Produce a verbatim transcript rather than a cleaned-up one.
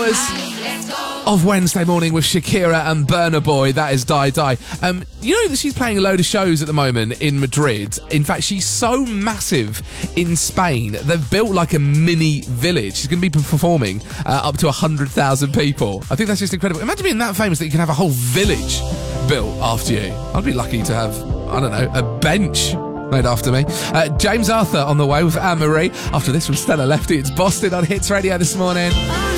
Of Wednesday morning with Shakira and Burna Boy. That is Die Die. Um, you know that she's playing a load of shows at the moment in Madrid. In fact, she's so massive in Spain, they've built like a mini village. She's going to be performing uh, up to one hundred thousand people. I think that's just incredible. Imagine being that famous that you can have a whole village built after you. I'd be lucky to have, I don't know, a bench made after me. Uh, James Arthur on the way with Anne Marie. After this from Stella Lefty, it's Boston on Hits Radio this morning.